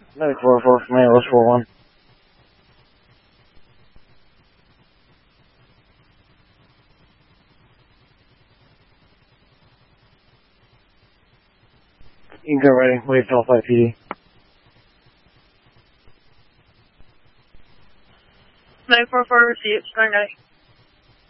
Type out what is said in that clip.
Medic 404 from ALS 41. You can go ready. Wait till 5 PD. Medic 404 received. Going ready.